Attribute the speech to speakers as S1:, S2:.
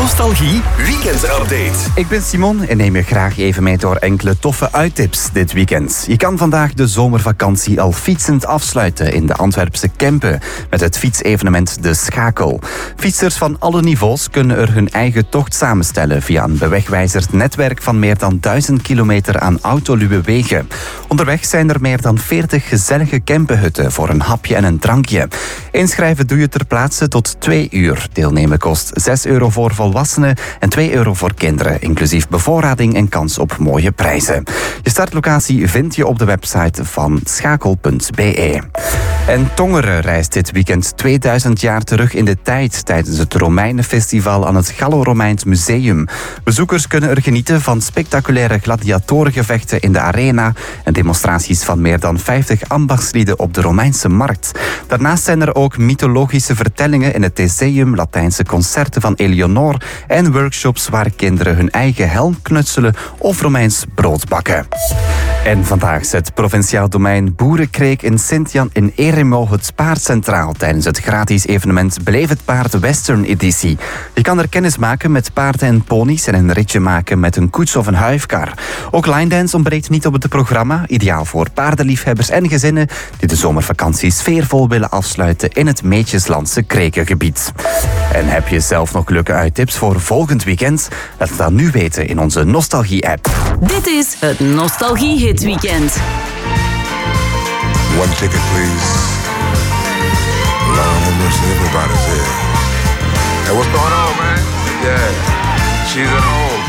S1: Nostalgie Weekend Update.
S2: Ik ben Simon en neem je graag even mee door enkele toffe uittips dit weekend. Je kan vandaag de zomervakantie al fietsend afsluiten in de Antwerpse Kempen met het fietsevenement De Schakel. Fietsers van alle niveaus kunnen er hun eigen tocht samenstellen via een bewegwijzerd netwerk van meer dan 1000 kilometer aan autoluwe wegen. Onderweg zijn er meer dan 40 gezellige campenhutten voor een hapje en een drankje. Inschrijven doe je ter plaatse tot 2 uur. Deelnemen kost €6 voor volwassenen en €2 voor kinderen, inclusief bevoorrading en kans op mooie prijzen. Je startlocatie vind je op de website van schakel.be. En Tongeren reist dit weekend 2000 jaar terug in de tijd tijdens het Romeinenfestival aan het Gallo-Romeins Museum. Bezoekers kunnen er genieten van spectaculaire gladiatorengevechten in de arena en demonstraties van meer dan 50 ambachtslieden op de Romeinse markt. Daarnaast zijn er ook mythologische vertellingen in het Theseum, Latijnse concerten van Eleonore en workshops waar kinderen hun eigen helm knutselen of Romeins brood bakken. En vandaag zet provinciaal domein Boerenkreek in Sint-Jan in Eremo het paard centraal tijdens het gratis evenement Beleef het Paard Western editie. Je kan er kennis maken met paarden en ponies en een ritje maken met een koets of een huifkar. Ook line dance ontbreekt niet op het programma, ideaal voor paardenliefhebbers en gezinnen die de zomervakantie sfeervol willen afsluiten in het Meetjeslandse Krekengebied. En heb je zelf nog leuke uittips voor volgend weekend? Laat het dan nu weten in onze Nostalgie-app.
S3: Dit is het Nostalgie Hit Weekend.
S4: One ticket, please. Lord have mercy, everybody's here. Hey, what's going on, man? Yeah, she's at home.